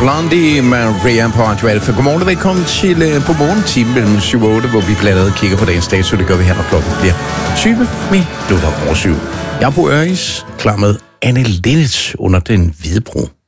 Blondie Maria på Radio Alfa. Godmorgen og velkommen til på morgentimen mellem 7 og 8, hvor vi blandt andet kigger på dagens dato. Det gør vi her, når klokken bliver 20 minutter over 7. Jeg er på Øris, klar med Anne Linnet under den hvide bro.